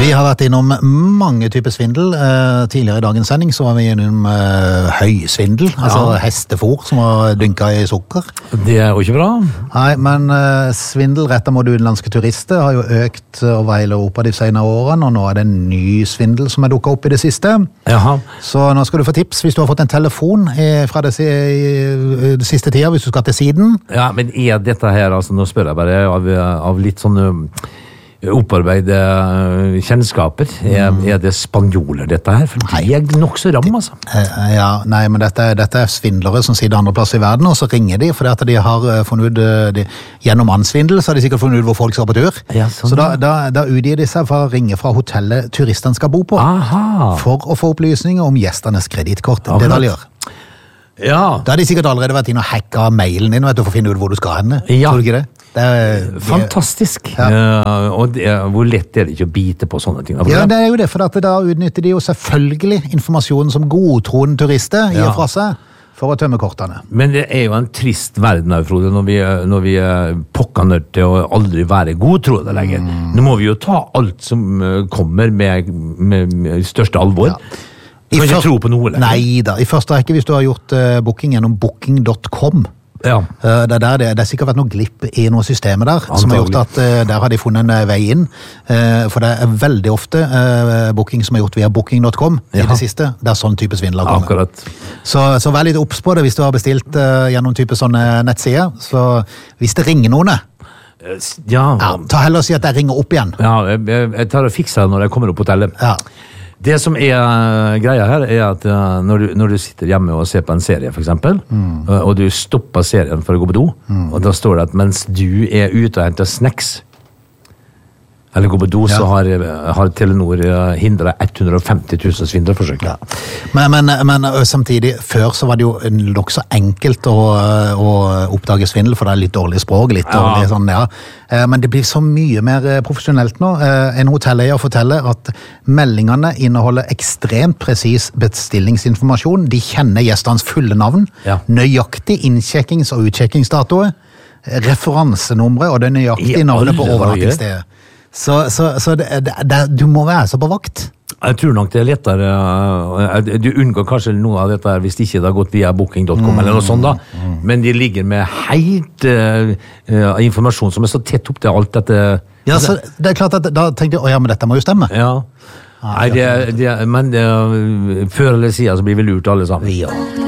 Vi har vært innom mange typer svindel. Tidligere i dagens sending så var vi innom høysvindel, altså hestefôr som var dynket i sukker. Det er jo ikke bra. Nei, men svindel rettet mot utenlandske turister har jo økt over hele Europa de senere årene, og nå er det en ny svindel som er dukket opp i det siste. Jaha. Så nå skal du få tips hvis du har fått en telefon fra det siste tida, hvis du skal til siden. Ja, men er dette her, altså nå spør jeg bare av litt sånn opparbeide kjennskaper. Er det spanjoler dette her? For de er nok så ram, altså. Ja, nei, men dette er svindlere som sitter andre plasser i verden, og så ringer de, fordi at de har funnet ut, gjennom ansvindel, så har de sikkert funnet ut hvor folk skal på tur. Ja, sånn. Så da utgir de seg for å ringe fra hotellet turistene skal bo på. Aha. For å få opplysninger om gjestenes kredittkort. Detaljer. Ja. Da har de sikkert allerede vært inn og hacka mailen din, vet du, for å finne ut hvor du skal henne. Ja. Tror du ikke det? Fantastisk. Og hvor lett er det ikke å bite på sånne ting? Ja, det er jo det, for at da utnytter de jo selvfølgelig informasjonen som godtroende turister gir fra seg for å tømme kortene. Men det er jo en trist verden her, Frode, når vi er pokka nødt til å aldri være godtroende lenger. Nå må vi jo ta alt som kommer med største alvor. Du kan ikke tro på noe lenger. Nei da, i første rekke hvis du har gjort booking gjennom booking.com. Ja. Det har sikkert vært noe glipp i noe systemet der, som har gjort at der har de funnet en vei inn. For det er veldig ofte booking som er gjort via booking.com i det siste. Det er sånn type svindler kommer. Akkurat. Så vær litt obs på det hvis du har bestilt gjennom type sånne nettsider. Så hvis det ringer noen, ta heller og si at jeg ringer opp igjen. Ja, jeg tar og fikser det når jeg kommer opp på hotellet. Ja. Det som er greia her, er at når du sitter hjemme og ser på en serie, for eksempel, og du stopper serien for å gå på do, og da står det at mens du er ute og henter snacks, eller gå på do, så har Telenor hindret 150 000 svindlerforsøk. Ja. Men samtidig, før så var det jo nok så enkelt å oppdage svindel, for det er litt dårlig språk, litt dårlig sånn, Men det blir så mye mer profesjonelt nå. En hotelleier forteller at meldingene inneholder ekstremt presis bestillingsinformasjon. De kjenner gjestenes fulle navn, nøyaktig innsjekkings- og utsjekkingsdatoer, referansenumre og det nøyaktige navnet på overnattingsstedet. Så du må være så på vakt. Jeg tror nok det er lettere. Du unngår kanskje noe av dette hvis ikke det har gått via booking.com eller noe sånt da. Men de ligger med helt informasjon som er så tett opp til alt dette. Ja, så det er klart at da tenkte jeg, men dette må jo stemme. Ja. Nei, men før eller siden så blir vi lurt alle sammen. Ja.